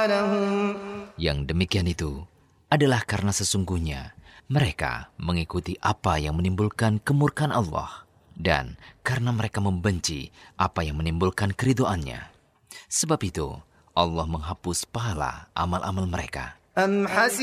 Yang demikian itu adalah karena sesungguhnya mereka mengikuti apa yang menimbulkan kemurkaan Allah dan karena mereka membenci apa yang menimbulkan keridhoannya. Sebab itu Allah menghapus pahala amal-amal mereka.